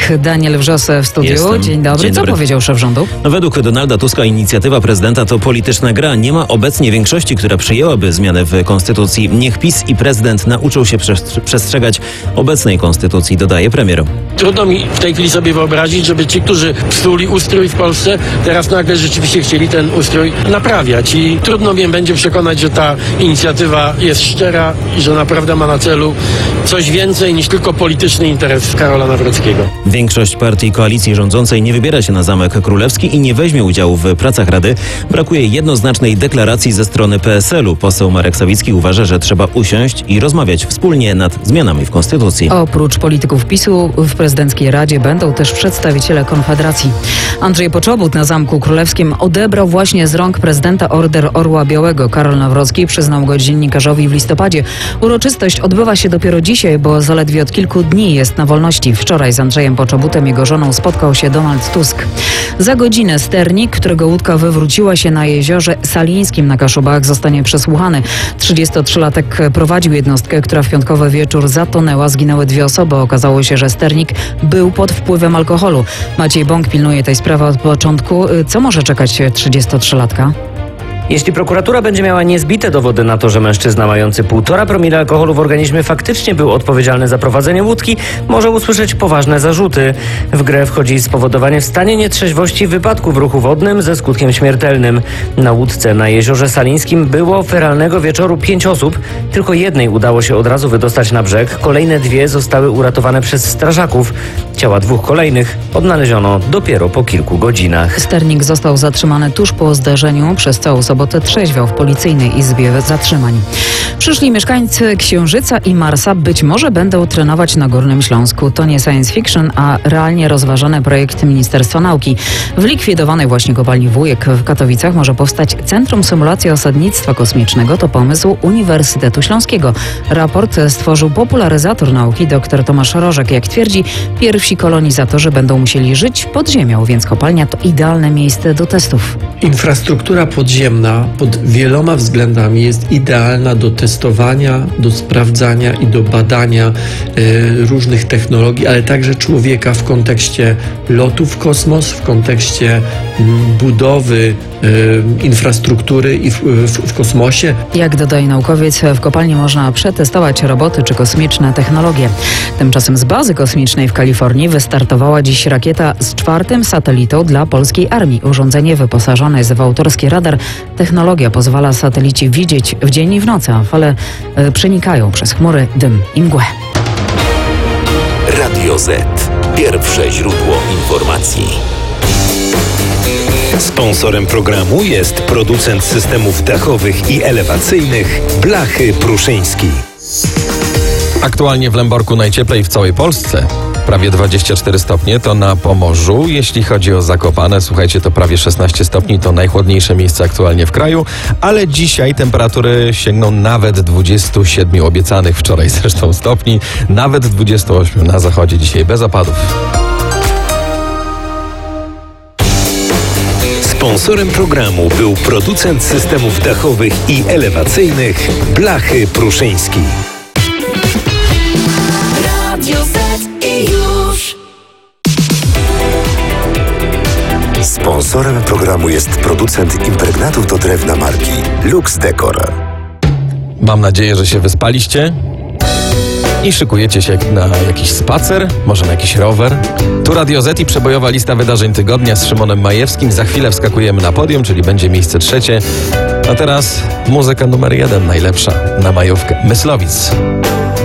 Daniel Wrzos w studiu. Jestem. Dzień dobry. Co powiedział szef rządu? Według Donalda Tuska inicjatywa prezydenta to polityczna gra. Nie ma obecnie większości, która przyjęłaby zmianę w konstytucji. Niech PiS i prezydent nauczą się przestrzegać obecnej konstytucji, dodaje premier. Trudno mi w tej chwili sobie wyobrazić, żeby ci, którzy psuli ustrój w Polsce, teraz nagle rzeczywiście chcieli ten ustrój naprawiać. I trudno mnie będzie przekonać, że ta inicjatywa jest szczera i że naprawdę ma na celu coś więcej niż tylko polityczny interes Karola Nawrockiego. Większość partii koalicji rządzącej nie wybiera się na Zamek Królewski i nie weźmie udziału w pracach Rady. Brakuje jednoznacznej deklaracji ze strony PSL-u. Poseł Marek Sawicki uważa, że trzeba usiąść i rozmawiać wspólnie nad zmianami w Konstytucji. Oprócz polityków PiS-u w prezydenckiej Radzie będą też przedstawiciele Konfederacji. Andrzej Poczobut na Zamku Królewskim odebrał właśnie z rąk prezydenta Order Orła Białego. Karol Nawrocki przyznał go dziennikarzowi w listopadzie. Uroczystość odbywa się dopiero dzisiaj, bo zaledwie od kilku dni jest na wolności. Wczoraj z Andrzejem Poczobutem i jego żoną spotkał się Donald Tusk. Za godzinę sternik, którego łódka wywróciła się na jeziorze Salińskim na Kaszubach, zostanie przesłuchany. 33-latek prowadził jednostkę, która w piątkowy wieczór zatonęła. Zginęły 2 osoby. Okazało się, że sternik był pod wpływem alkoholu. Maciej Bąk pilnuje tej sprawy od początku. Co może czekać 33-latka? Jeśli prokuratura będzie miała niezbite dowody na to, że mężczyzna mający 1,5 promila alkoholu w organizmie faktycznie był odpowiedzialny za prowadzenie łódki, może usłyszeć poważne zarzuty. W grę wchodzi spowodowanie w stanie nietrzeźwości wypadku w ruchu wodnym ze skutkiem śmiertelnym. Na łódce na jeziorze Salińskim było feralnego wieczoru 5 osób. Tylko jednej udało się od razu wydostać na brzeg. Kolejne 2 zostały uratowane przez strażaków. Ciała 2 kolejnych odnaleziono dopiero po kilku godzinach. Sternik został zatrzymany tuż po zdarzeniu. Przez całą sobotę trzeźwiał w policyjnej izbie zatrzymań. Przyszli mieszkańcy Księżyca i Marsa być może będą trenować na Górnym Śląsku. To nie science fiction, a realnie rozważany projekt Ministerstwa Nauki. W likwidowanej właśnie kopalni Wujek w Katowicach może powstać Centrum Symulacji Osadnictwa Kosmicznego. To pomysł Uniwersytetu Śląskiego. Raport stworzył popularyzator nauki dr Tomasz Rożek. Jak twierdzi, pierwsi kolonizatorzy będą musieli żyć pod ziemią, więc kopalnia to idealne miejsce do testów. Infrastruktura podziemna pod wieloma względami jest idealna do testowania, do sprawdzania i do badania różnych technologii, ale także człowieka w kontekście lotu w kosmos, w kontekście budowy infrastruktury i w kosmosie. Jak dodaje naukowiec, w kopalni można przetestować roboty czy kosmiczne technologie. Tymczasem z bazy kosmicznej w Kalifornii wystartowała dziś rakieta z 4. satelitą dla polskiej armii. Urządzenie wyposażone jest w autorski radar. Technologia pozwala satelici widzieć w dzień i w nocy, a fale przenikają przez chmury, dym i mgłę. Radio Z. Pierwsze źródło informacji. Sponsorem programu jest producent systemów dachowych i elewacyjnych Blachy Pruszyński. Aktualnie w Lęborku najcieplej w całej Polsce. Prawie 24 stopnie to na Pomorzu. Jeśli chodzi o Zakopane, słuchajcie, to prawie 16 stopni, to najchłodniejsze miejsce aktualnie w kraju, ale dzisiaj temperatury sięgną nawet 27 obiecanych wczoraj zresztą stopni, nawet 28 na zachodzie dzisiaj bez opadów. Sponsorem programu był producent systemów dachowych i elewacyjnych Blachy Pruszyński. Radio Z i już. Sponsorem programu jest producent impregnatów do drewna marki Lux Decor. Mam nadzieję, że się wyspaliście i szykujecie się na jakiś spacer, może na jakiś rower. Tu Radio Z i przebojowa lista wydarzeń tygodnia z Szymonem Majewskim. Za chwilę wskakujemy na podium, czyli będzie miejsce 3. A teraz muzyka numer 1, najlepsza na majówkę. Myslowic.